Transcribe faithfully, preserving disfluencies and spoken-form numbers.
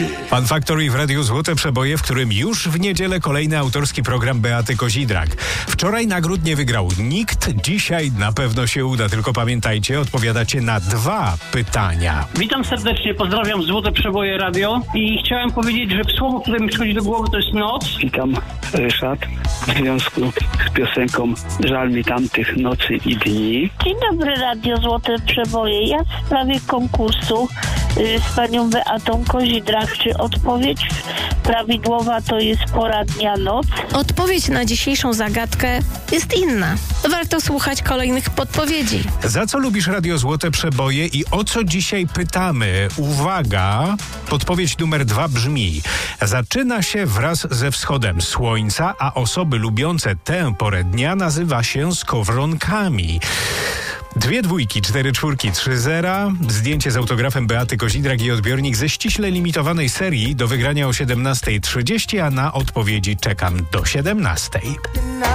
Fan Factory w Radiu Złote Przeboje, w którym już w niedzielę kolejny autorski program Beaty Kozidrak. Wczoraj nagród nie wygrał nikt, dzisiaj na pewno się uda, tylko pamiętajcie, odpowiadacie na dwa pytania. Witam serdecznie, pozdrawiam Złote Przeboje Radio i chciałem powiedzieć, że słowo, które mi przychodzi do głowy, to jest noc. Witam, Ryszard, w związku z piosenką Żal mi tamtych nocy i dni. Dzień dobry, Radio Złote Przeboje. Ja w sprawie konkursu y, z panią Beatą Kozidrak. Czy odpowiedź prawidłowa to jest pora dnia, noc? Odpowiedź na dzisiejszą zagadkę jest inna. Warto słuchać kolejnych podpowiedzi. Za co lubisz Radio Złote Przeboje i o co dzisiaj pytamy? Uwaga, podpowiedź numer dwa brzmi: zaczyna się wraz ze wschodem słońca, a osoby lubiące tę porę dnia nazywa się skowronkami. Dwie dwójki, cztery czwórki, trzy zera, zdjęcie z autografem Beaty Kozidrak i odbiornik ze ściśle limitowanej serii do wygrania o siedemnasta trzydzieści, a na odpowiedzi czekam do siedemnastej.